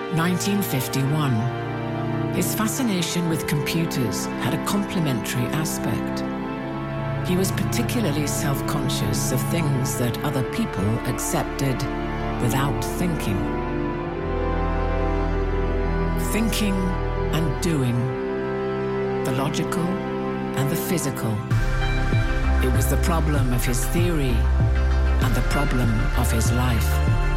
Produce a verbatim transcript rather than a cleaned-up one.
nineteen fifty-one. His fascination with computers had a complementary aspect. He was particularly self-conscious of things that other people accepted without thinking. Thinking and doing, the logical and the physical. It was the problem of his theory and the problem of his life.